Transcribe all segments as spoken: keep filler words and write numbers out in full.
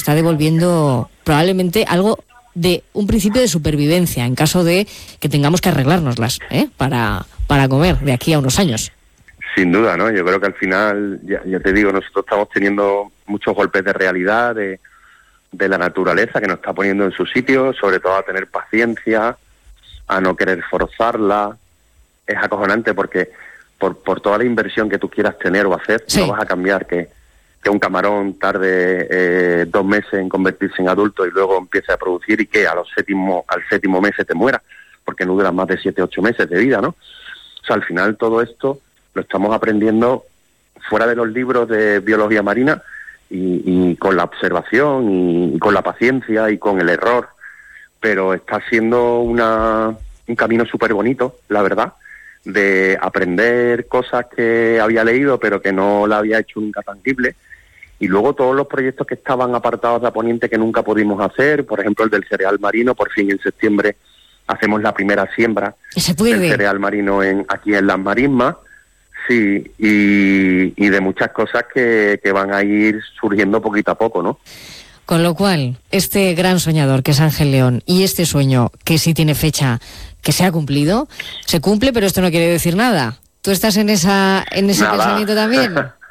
está devolviendo probablemente algo de un principio de supervivencia en caso de que tengamos que arreglárnoslas, ¿eh? para, para comer de aquí a unos años. Sin duda, ¿no? Yo creo que al final, ya, ya te digo, nosotros estamos teniendo muchos golpes de realidad, de, de la naturaleza que nos está poniendo en su sitio, sobre todo a tener paciencia, a no querer forzarla. Es acojonante porque por, por toda la inversión que tú quieras tener o hacer, sí. no vas a cambiar que, que un camarón tarde eh, dos meses en convertirse en adulto y luego empiece a producir y que a los séptimo, al séptimo mes se te muera, porque no duran más de siete, ocho meses de vida, ¿no? O sea, al final todo esto lo estamos aprendiendo fuera de los libros de biología marina y, y con la observación y, y con la paciencia y con el error, pero está siendo una, un camino súper bonito, la verdad, de aprender cosas que había leído pero que no la había hecho nunca tangible, y luego todos los proyectos que estaban apartados de Poniente que nunca pudimos hacer, por ejemplo el del cereal marino. Por fin en septiembre hacemos la primera siembra del cereal marino en, aquí en Las Marismas, sí, y, y de muchas cosas que, que van a ir surgiendo poquito a poco, ¿no? Con lo cual, este gran soñador que es Ángel León y este sueño que sí tiene fecha que se ha cumplido, se cumple, pero esto no quiere decir nada. ¿Tú estás en esa en ese nada. pensamiento también?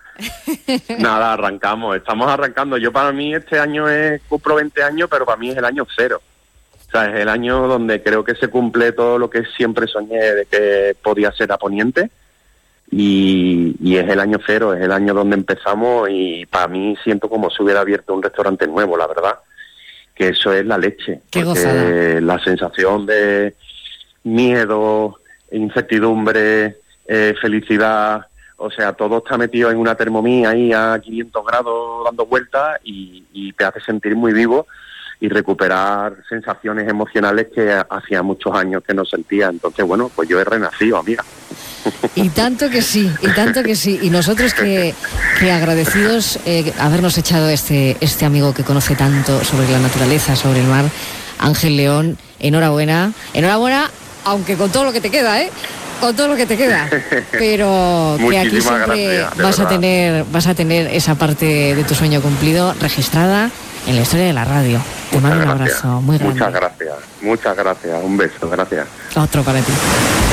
Nada, arrancamos, estamos arrancando. Yo para mí este año es, cumplo veinte años, pero para mí es el año cero. O sea, es el año donde creo que se cumple todo lo que siempre soñé de que podía ser a Poniente. Y, y es el año cero, es el año donde empezamos, y para mí siento como si hubiera abierto un restaurante nuevo, la verdad, que eso es la leche. Qué porque gozada. La sensación de miedo, incertidumbre, eh, felicidad, o sea, todo está metido en una Thermomix ahí a quinientos grados dando vueltas y, y te hace sentir muy vivo y recuperar sensaciones emocionales que hacía muchos años que no sentía. Entonces, bueno, pues yo he renacido, amiga. Y tanto que sí, y tanto que sí. Y nosotros que, que agradecidos eh, habernos echado este, este amigo que conoce tanto sobre la naturaleza, sobre el mar, Ángel León. Enhorabuena, enhorabuena, aunque con todo lo que te queda, ¿eh? Con todo lo que te queda. Pero que aquí siempre gracias, vas a tener, vas a tener esa parte de tu sueño cumplido registrada en la historia de la radio. Te mando un abrazo muy grande. Muchas gracias, muchas gracias. Un beso, gracias. Otro para ti.